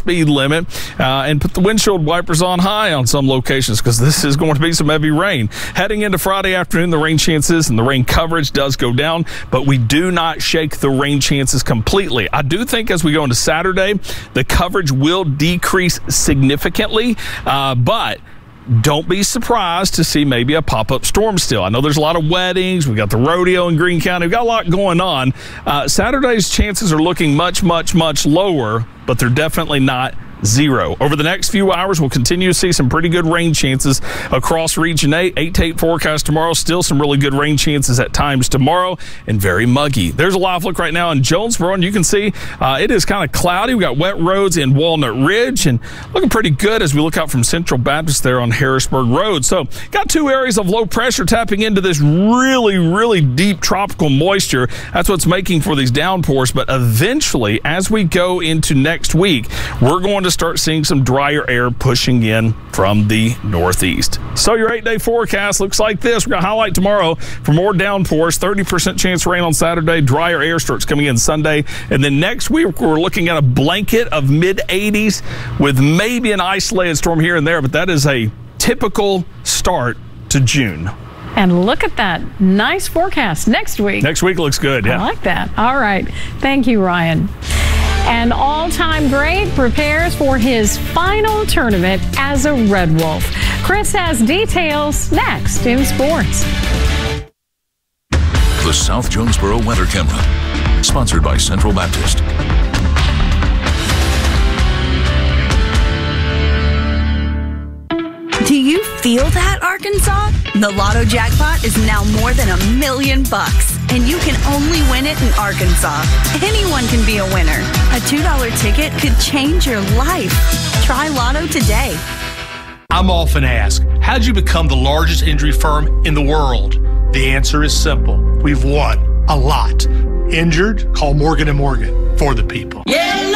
speed limit, and put the windshield wipers on high on some locations because this is going to be some heavy rain. Heading into Friday afternoon, the rain chances and the rain coverage does go down, but we do not shake the rain chances completely. I do think as we go into Saturday, the coverage will decrease significantly, but don't be surprised to see maybe a pop-up storm still. I know there's a lot of weddings. We got the rodeo in Greene County. We've got a lot going on. Saturday's chances are looking much, much, much lower, but they're definitely not zero. Over the next few hours, we'll continue to see some pretty good rain chances across Region 8. 8 to 8 forecast tomorrow. Still some really good rain chances at times tomorrow and very muggy. There's a live look right now in Jonesboro, and you can see it is kind of cloudy. We've got wet roads in Walnut Ridge and looking pretty good as we look out from Central Baptist there on Harrisburg Road. So got two areas of low pressure tapping into this really, really deep tropical moisture. That's what's making for these downpours. But eventually, as we go into next week, we're going to start seeing some drier air pushing in from the northeast. So your 8-day forecast looks like this. We're going to highlight tomorrow for more downpours, 30% chance of rain on Saturday. Drier air starts coming in Sunday. And then next week, we're looking at a blanket of mid-80s with maybe an isolated storm here and there, but that is a typical start to June. And look at that nice forecast next week. Next week looks good, yeah. I like that. All right. Thank you, Ryan. An all-time great prepares for his final tournament as a Red Wolf. Chris has details next in sports. The South Jonesboro Weather Camera, sponsored by Central Baptist. Do you feel that, Arkansas? The Lotto jackpot is now more than $1 million, and you can only win it in Arkansas. Anyone can be a winner. A $2 ticket could change your life. Try Lotto today. I'm often asked, how'd you become the largest injury firm in the world? The answer is simple. We've won a lot. Injured? Call Morgan & Morgan for the people. Yeah!